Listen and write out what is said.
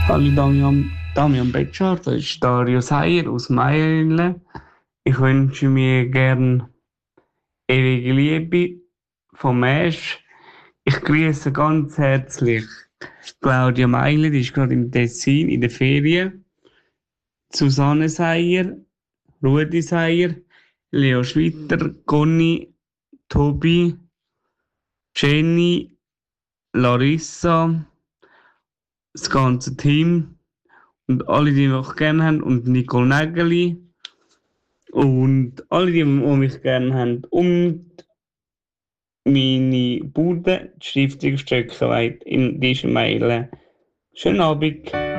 Hallo Damian Betscher, das ist Dario Seier aus Meilen. Ich wünsche mir gern ewige Liebe vom Mesch. Ich grüße ganz herzlich Claudia Meiler, die ist gerade im Tessin in der Ferien. Susanne Seier, Rudi Seier, Leo Schwitter, Conny, Tobi, Jenny, Larissa, das ganze Team und alle, die mich gerne haben und Nicole Nägeli. Und alle, die mich gerne haben, und meine Bude, die Stiftung Stöckenweit in dieser Meile. Schönen Abend.